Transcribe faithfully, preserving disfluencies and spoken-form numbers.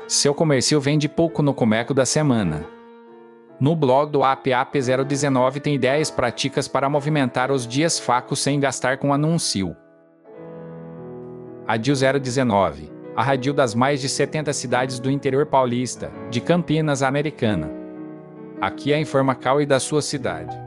Seu comércio vende pouco no Comeco da semana. No blog do A P A P zero dezenove tem ideias práticas para movimentar os dias fracos sem gastar com anúncio. Radil zero dezenove, a radil das mais de setenta cidades do interior paulista, de Campinas a Americana. Aqui é a Informacal e da sua cidade.